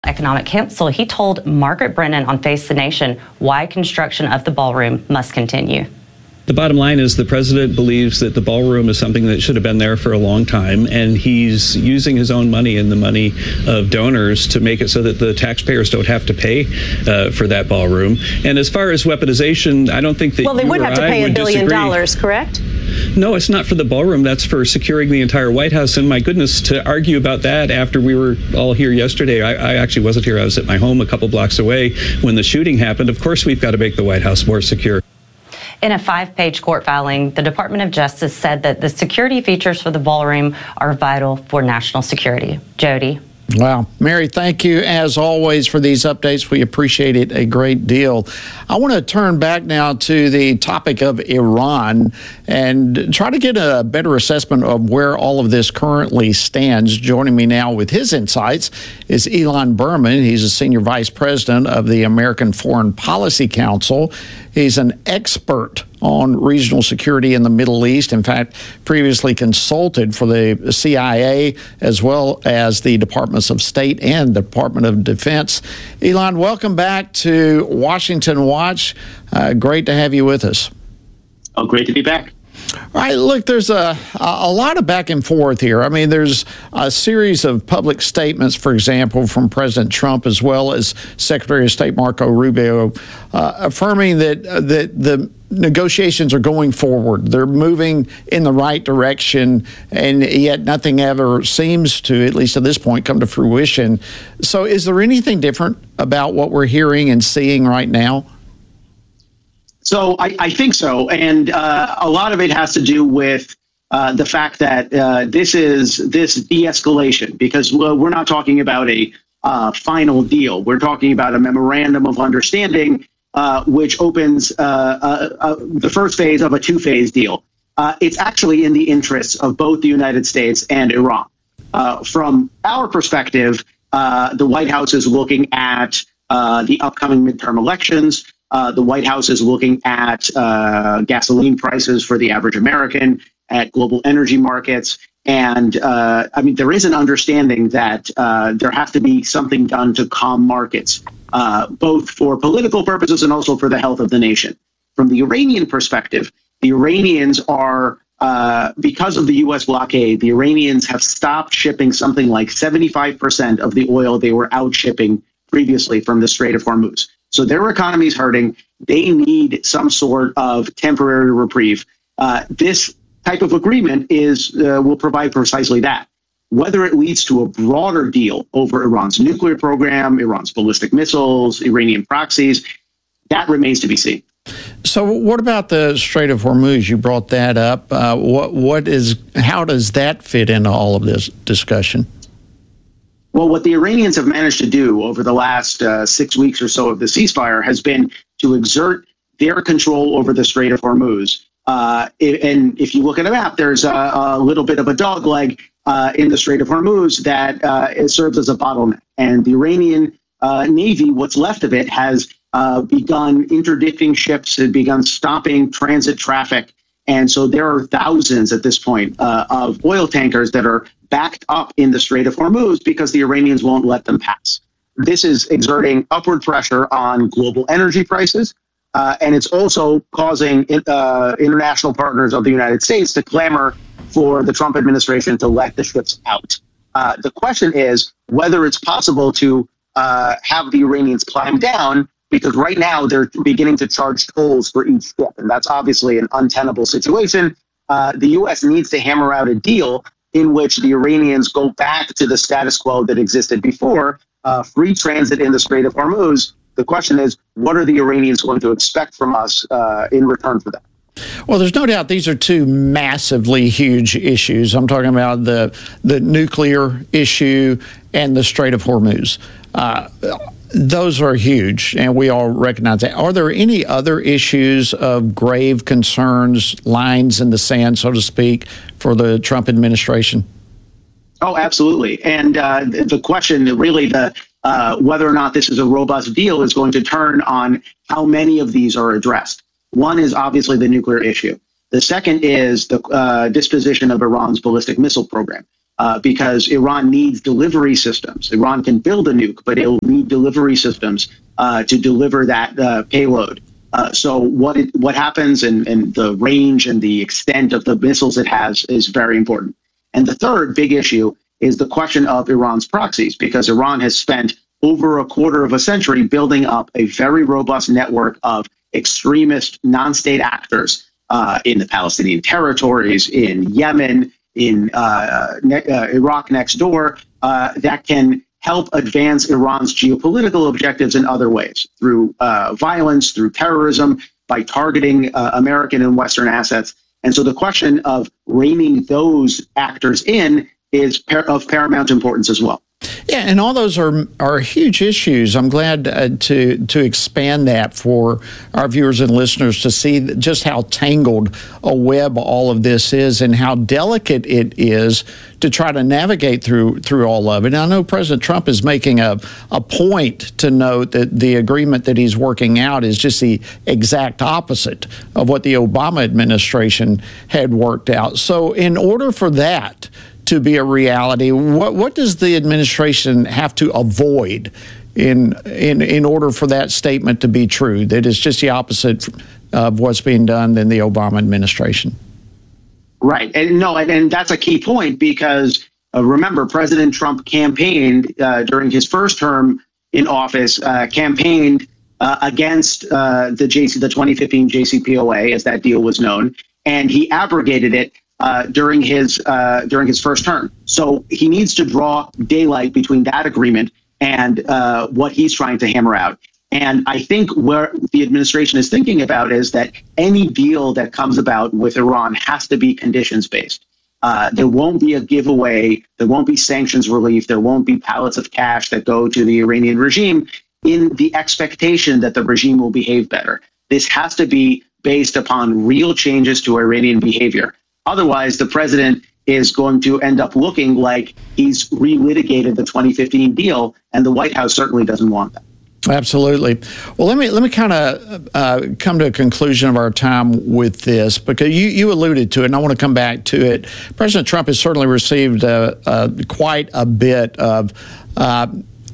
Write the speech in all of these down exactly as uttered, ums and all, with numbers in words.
Economic Council, he told Margaret Brennan on Face the Nation why construction of the ballroom must continue. The bottom line is the president believes that the ballroom is something that should have been there for a long time, and he's using his own money and the money of donors to make it so that the taxpayers don't have to pay uh, for that ballroom. And as far as weaponization, I don't think that well, they you would or have to I pay a would billion disagree. dollars, correct? No, it's not for the ballroom. That's for securing the entire White House. And my goodness, to argue about that after we were all here yesterday, I, I actually wasn't here. I was at my home a couple blocks away when the shooting happened. Of course, we've got to make the White House more secure. In a five-page court filing, the Department of Justice said that the security features for the ballroom are vital for national security. Jody. Wow. Mary, thank you as always for these updates. We appreciate it a great deal. I want to turn back now to the topic of Iran and try to get a better assessment of where all of this currently stands. Joining me now with his insights is Ilan Berman. He's a senior vice president of the American Foreign Policy Council. He's an expert on regional security in the Middle East. In fact, previously consulted for the C I A as well as the Departments of State and the Department of Defense. Ilan, welcome back to Washington Watch. Uh, great to have you with us. Oh, great to be back. All right, look, there's a, a lot of back and forth here. I mean, there's a series of public statements, for example, from President Trump as well as Secretary of State Marco Rubio, uh, affirming that, uh, that the negotiations are going forward. They're moving in the right direction, and yet nothing ever seems to, at least at this point, come to fruition. So is there anything different about what we're hearing and seeing right now? So I, I think so. And uh, a lot of it has to do with uh, the fact that uh, this is this de-escalation, because well, we're not talking about a uh, final deal. We're talking about a memorandum of understanding, uh, which opens uh, uh, uh, the first phase of a two-phase deal. Uh, it's actually in the interests of both the United States and Iran. Uh, from our perspective, uh, the White House is looking at uh, the upcoming midterm elections. Uh, the White House is looking at uh, gasoline prices for the average American, at global energy markets. And uh, I mean, there is an understanding that uh, there has to be something done to calm markets, uh, both for political purposes and also for the health of the nation. From the Iranian perspective, the Iranians are, uh, because of the U S blockade, the Iranians have stopped shipping something like seventy-five percent of the oil they were out shipping previously from the Strait of Hormuz. So their economy is hurting. They need some sort of temporary reprieve. Uh, this type of agreement is uh, will provide precisely that. Whether it leads to a broader deal over Iran's nuclear program, Iran's ballistic missiles, Iranian proxies, that remains to be seen. So what about the Strait of Hormuz? You brought that up. Uh, what what is how does that fit into all of this discussion? Well, what the Iranians have managed to do over the last uh, six weeks or so of the ceasefire has been to exert their control over the Strait of Hormuz. Uh, and if you look at a map, there's a, a little bit of a dogleg uh, in the Strait of Hormuz that uh, it serves as a bottleneck. And the Iranian uh, Navy, what's left of it, has uh, begun interdicting ships, had begun stopping transit traffic. And so there are thousands at this point uh, of oil tankers that are backed up in the Strait of Hormuz because the Iranians won't let them pass. This is exerting upward pressure on global energy prices, uh, and it's also causing uh, international partners of the United States to clamor for the Trump administration to let the ships out. Uh, the question is whether it's possible to uh, have the Iranians climb down, because right now they're beginning to charge tolls for each ship, and that's obviously an untenable situation. Uh, the U S needs to hammer out a deal in which the Iranians go back to the status quo that existed before, uh, free transit in the Strait of Hormuz. The question is, what are the Iranians going to expect from us uh, in return for that? Well, there's no doubt these are two massively huge issues. I'm talking about the the nuclear issue and the Strait of Hormuz. Uh, those are huge, and we all recognize that. Are there any other issues of grave concerns, lines in the sand, so to speak, for the Trump administration? Oh, absolutely. And uh, the question, really, the uh, whether or not this is a robust deal is going to turn on how many of these are addressed. One is obviously the nuclear issue. The second is the uh, disposition of Iran's ballistic missile program. uh, because Iran needs delivery systems. Iran can build a nuke, but it'll need delivery systems uh, to deliver that uh, payload. Uh, so what it, what happens and, and the range and the extent of the missiles it has is very important. And the third big issue is the question of Iran's proxies, because Iran has spent over a quarter of a century building up a very robust network of extremist non-state actors uh, in the Palestinian territories, in Yemen, in uh, ne- uh, Iraq next door, uh, that can help advance Iran's geopolitical objectives in other ways, through uh, violence, through terrorism, by targeting uh, American and Western assets. And so the question of reining those actors in is par- of paramount importance as well. Yeah, and all those are are huge issues. I'm glad uh, to to expand that for our viewers and listeners to see just how tangled a web all of this is and how delicate it is to try to navigate through through all of it. And I know President Trump is making a, a point to note that the agreement that he's working out is just the exact opposite of what the Obama administration had worked out. So in order for that to be a reality, what what does the administration have to avoid in in in order for that statement to be true, that it's just the opposite of what's being done than the Obama administration? Right. And no, and, and that's a key point, because uh, remember, President Trump campaigned uh, during his first term in office, uh, campaigned uh, against uh, the J C, the twenty fifteen J C P O A, as that deal was known, and he abrogated it Uh, during his uh, during his first term. So he needs to draw daylight between that agreement and uh, what he's trying to hammer out. And I think where the administration is thinking about is that any deal that comes about with Iran has to be conditions based. Uh, there won't be a giveaway. There won't be sanctions relief. There won't be pallets of cash that go to the Iranian regime in the expectation that the regime will behave better. This has to be based upon real changes to Iranian behavior. Otherwise, the president is going to end up looking like he's relitigated the twenty fifteen deal, and the White House certainly doesn't want that. Absolutely. Well, let me let me kind of uh, come to a conclusion of our time with this, because you, you alluded to it, and I want to come back to it. President Trump has certainly received uh, uh, quite a bit of uh,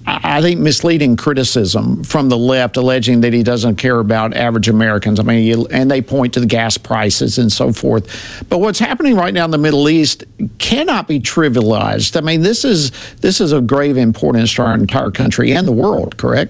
I think, misleading criticism from the left, alleging that he doesn't care about average Americans. I mean, you, and they point to the gas prices and so forth. But what's happening right now in the Middle East cannot be trivialized. I mean, this is this is of grave importance to our entire country and the world, correct?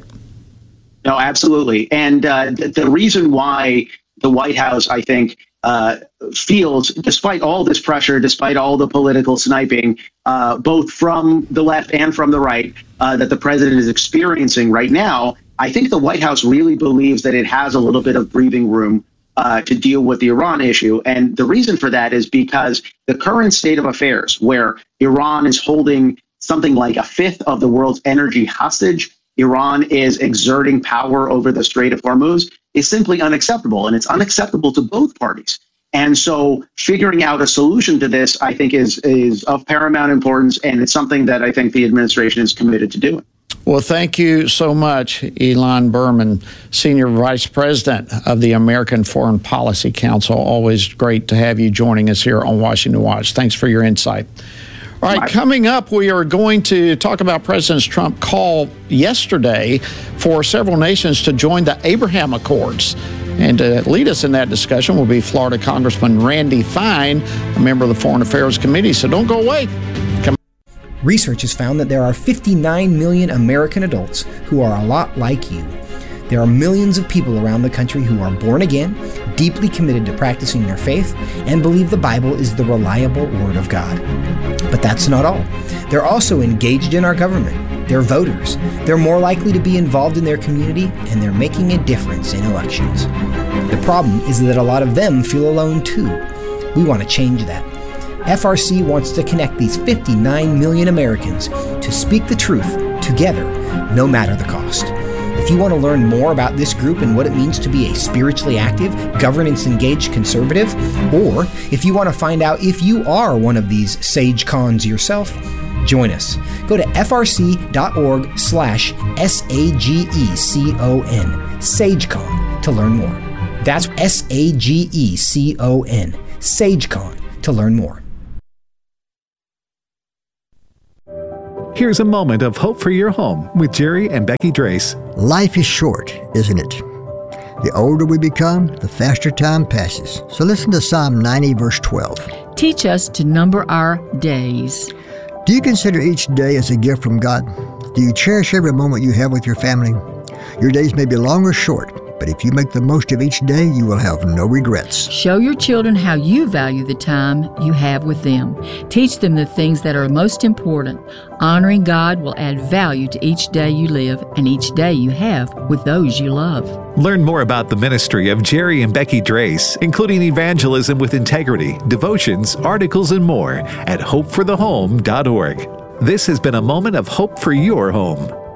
No, absolutely. And uh, the, the reason why the White House, I think, uh, feels, despite all this pressure, despite all the political sniping, uh, both from the left and from the right, uh, that the president is experiencing right now, I think the White House really believes that it has a little bit of breathing room uh, to deal with the Iran issue. And the reason for that is because the current state of affairs, where Iran is holding something like a fifth of the world's energy hostage, Iran is exerting power over the Strait of Hormuz, is simply unacceptable. And it's unacceptable to both parties. And so figuring out a solution to this, I think, is is of paramount importance. And it's something that I think the administration is committed to doing. Well, thank you so much, Ilan Berman, Senior Vice President of the American Foreign Policy Council. Always great to have you joining us here on Washington Watch. Thanks for your insight. All right, coming up, we are going to talk about President Trump's call yesterday for several nations to join the Abraham Accords. And to lead us in that discussion will be Florida Congressman Randy Fine, a member of the Foreign Affairs Committee. So don't go away. Come Research has found that there are fifty-nine million American adults who are a lot like you. There are millions of people around the country who are born again, deeply committed to practicing their faith, and believe the Bible is the reliable Word of God. But that's not all. They're also engaged in our government. They're voters. They're more likely to be involved in their community, and they're making a difference in elections. The problem is that a lot of them feel alone too. We want to change that. F R C wants to connect these fifty-nine million Americans to speak the truth together, no matter the cost. If you want to learn more about this group and what it means to be a spiritually active, governance-engaged conservative, or if you want to find out if you are one of these sage cons yourself, join us. Go to frc.org slash S-A-G-E-C-O-N, SageCon, to learn more. That's S A G E C O N, SageCon, to learn more. Here's a moment of hope for your home with Jerry and Becky Drace. Life is short, isn't it? The older we become, the faster time passes. So listen to Psalm ninety, verse twelve. Teach us to number our days. Do you consider each day as a gift from God? Do you cherish every moment you have with your family? Your days may be long or short, but if you make the most of each day, you will have no regrets. Show your children how you value the time you have with them. Teach them the things that are most important. Honoring God will add value to each day you live and each day you have with those you love. Learn more about the ministry of Jerry and Becky Drace, including evangelism with integrity, devotions, articles, and more at hope for the home dot org. This has been a moment of hope for your home.